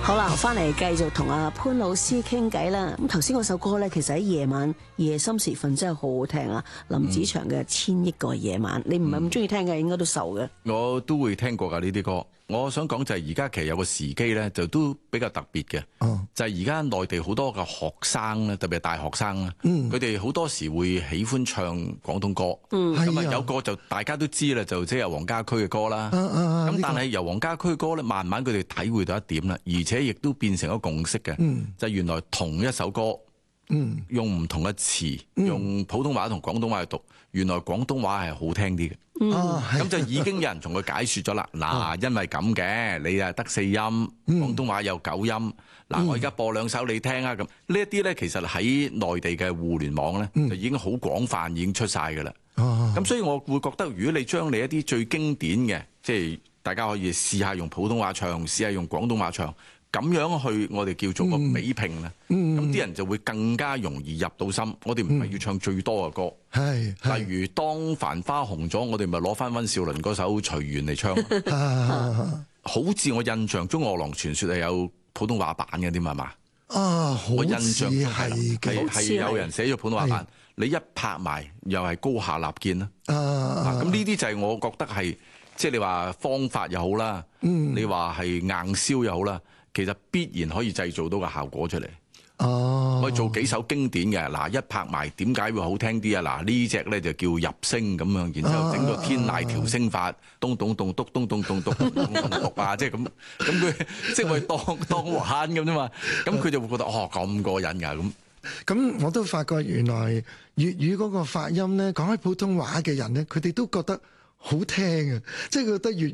好啦，翻嚟繼續同阿潘老師傾偈啦。咁頭先嗰首歌咧，其實喺夜晚夜深時分真係好好聽啊！林子祥嘅《千億個夜晚》，你唔係咁中意聽嘅，應該都受嘅。 我都會聽過㗎呢啲歌。我想講就係而家其實有個時機咧，就都比較特別嘅。就係而家內地好多嘅學生咧，特別係大學生啦，佢哋好多時會喜歡唱廣東歌。咁啊有個就大家都知啦，就即係黃家駒嘅歌啦。咁但係由黃家駒嘅歌咧，慢慢佢哋體會到一點啦，而且亦都變成一個共識嘅，就係原來同一首歌，用唔同嘅詞，用普通話同廣東話去讀，原來廣東話係好聽啲嘅。咁就已經有人同佢解説咗啦。嗱，因為咁嘅，你係得4音，廣東話有9音。嗱，我而家播2首你聽啊。咁呢一啲咧，其實喺內地嘅互聯網咧，就已經好廣泛，已經出晒㗎啦。咁所以我會覺得，如果你將你一啲最經典嘅，即係大家可以試下用普通話唱，試下用廣東話唱。咁樣去我哋叫做個比拼啦，咁啲人就會更加容易入到心。我哋唔係要唱最多嘅歌，例如當繁花紅咗，我哋咪攞翻溫兆倫嗰首《隨緣》嚟唱。好似我印象中《餓狼傳說》係有普通話版嘅添係嘛？我印象係有人寫咗普通話版，你一拍埋又係高下立見啦。咁呢啲就係我覺得係，即係你話方法又好啦，你話係硬銷又好啦。其實必然可以製造到個效果出嚟。可以做幾首經典嘅，嗱一拍埋，點解會好聽啲啊？嗱呢隻咧就叫入聲咁樣，然之後整個天籟調聲法，咚咚咚咚咚咚咚咚咚咚咚啊，即係咁，咁佢即係我哋當玩咁啫嘛。咁佢就會覺得哦咁過癮㗎咁。 咁我都發覺原來粵語嗰個發音咧，講喺普通話嘅人咧，佢哋都覺得好聽啊，即係覺得粵